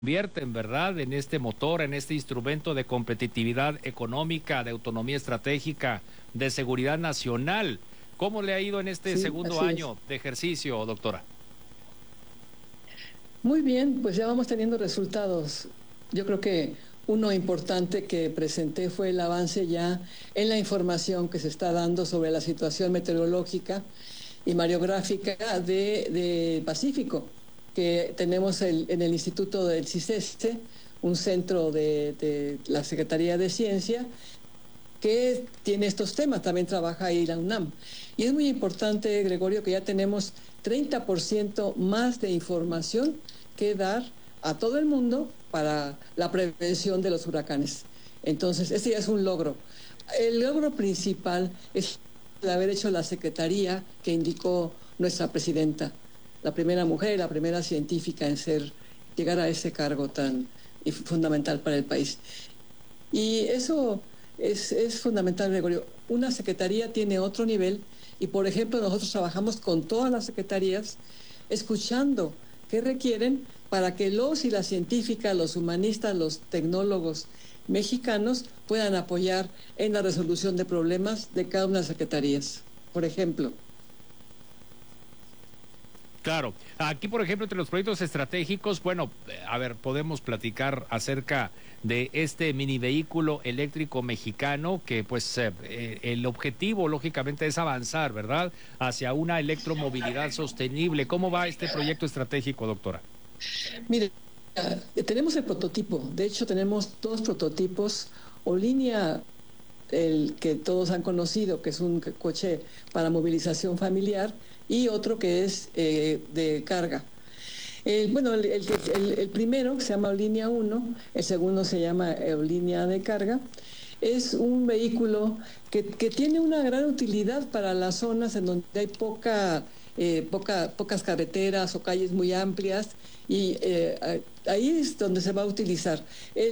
convierten, ¿verdad?, en este motor, en este instrumento de competitividad económica, de autonomía estratégica, de seguridad nacional. ¿Cómo le ha ido en este Sí, segundo así es. año de ejercicio, doctora? Muy bien, pues ya vamos teniendo resultados. Yo creo que uno importante que presenté fue el avance ya en la información que se está dando sobre la situación meteorológica y mareográfica de Pacífico, que tenemos en el Instituto del CISESTE, un centro de la Secretaría de Ciencia, que tiene estos temas, también trabaja ahí la UNAM. Y es muy importante, Gregorio, que ya tenemos 30% más de información que dar a todo el mundo para la prevención de los huracanes. Entonces, este ya es un logro. El logro principal es el haber hecho la secretaría que indicó nuestra presidenta, la primera mujer, la primera científica en llegar a ese cargo tan fundamental para el país. Y eso es fundamental, Gregorio. Una secretaría tiene otro nivel y, por ejemplo, nosotros trabajamos con todas las secretarías escuchando qué requieren para que los y las científicas, los humanistas, los tecnólogos mexicanos puedan apoyar en la resolución de problemas de cada una de las secretarías. Por ejemplo, Claro, aquí por ejemplo entre los proyectos estratégicos, bueno, a ver, podemos platicar acerca de este mini vehículo eléctrico mexicano que pues el objetivo lógicamente es avanzar, ¿verdad?, hacia una electromovilidad sostenible. ¿Cómo va este proyecto estratégico, doctora? mire, tenemos el prototipo. De hecho, tenemos dos prototipos o línea, el que todos han conocido, que es un coche para movilización familiar, y otro que es de carga. Bueno, el primero se llama línea 1, el segundo se llama línea de carga. Es un vehículo que tiene una gran utilidad para las zonas en donde hay pocas carreteras o calles muy amplias, y ahí es donde se va a utilizar.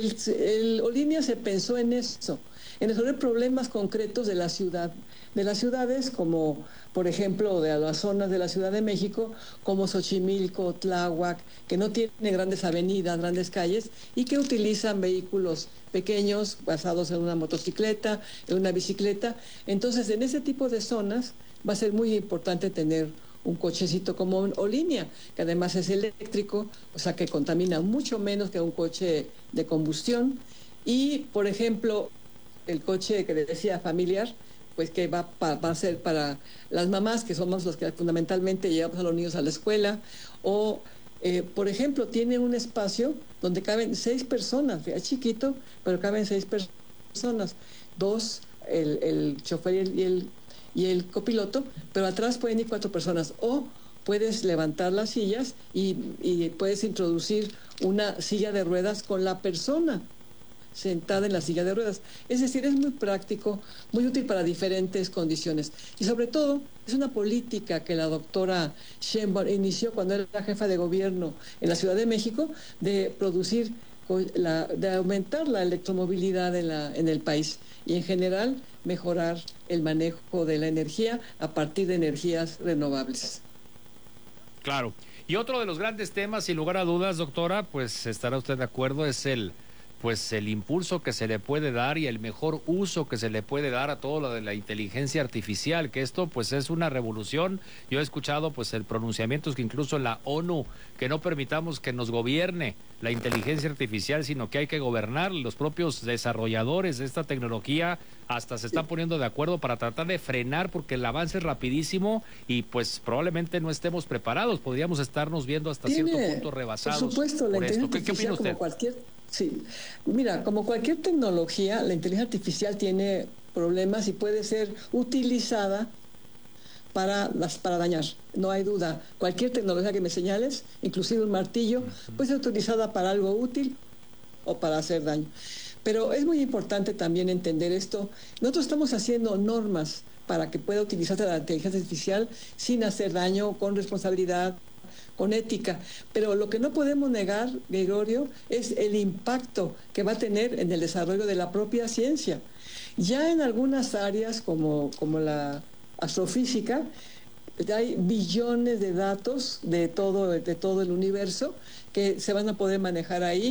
Línea se pensó en eso, en resolver problemas concretos de la ciudad, de las ciudades, como por ejemplo de las zonas de la Ciudad de México, como Xochimilco, Tláhuac, que no tiene grandes avenidas, grandes calles, y que utilizan vehículos pequeños basados en una motocicleta, en una bicicleta. Entonces, en ese tipo de zonas va a ser muy importante tener un cochecito como un Línea, que además es eléctrico, o sea que contamina mucho menos que un coche de combustión. Y, por ejemplo, el coche que le decía familiar, pues que va a ser para las mamás, que somos los que fundamentalmente llevamos a los niños a la escuela, o por ejemplo, tiene un espacio donde caben 6 personas, es chiquito, pero caben 6 personas, dos, el chofer y el copiloto, pero atrás pueden ir 4 personas, o puedes levantar las sillas y puedes introducir una silla de ruedas con la persona sentada en la silla de ruedas. Es decir, es muy práctico, muy útil para diferentes condiciones. Y sobre todo, es una política que la doctora Sheinbaum inició cuando era jefa de gobierno en la Ciudad de México, de producir, de aumentar la electromovilidad en el país y en general mejorar el manejo de la energía a partir de energías renovables. Claro. Y otro de los grandes temas, sin lugar a dudas, doctora, pues estará usted de acuerdo, es el impulso que se le puede dar y el mejor uso que se le puede dar a todo lo de la inteligencia artificial, que esto pues es una revolución. Yo he escuchado pues el pronunciamientos que incluso en la ONU, que no permitamos que nos gobierne la inteligencia artificial, sino que hay que gobernar. Los propios desarrolladores de esta tecnología hasta se están poniendo de acuerdo para tratar de frenar, porque el avance es rapidísimo y pues probablemente no estemos preparados, podríamos estarnos viendo hasta cierto punto rebasados. Por supuesto, la inteligencia ¿Qué opina artificial, usted? como cualquier... Sí, mira, como cualquier tecnología, la inteligencia artificial tiene problemas y puede ser utilizada para dañar. No hay duda. Cualquier tecnología que me señales, inclusive un martillo, puede ser utilizada para algo útil o para hacer daño. Pero es muy importante también entender esto. Nosotros estamos haciendo normas para que pueda utilizarse la inteligencia artificial sin hacer daño, con responsabilidad, con ética, pero lo que no podemos negar, Gregorio, es el impacto que va a tener en el desarrollo de la propia ciencia. Ya en algunas áreas como la astrofísica, hay billones de datos de todo el universo que se van a poder manejar ahí.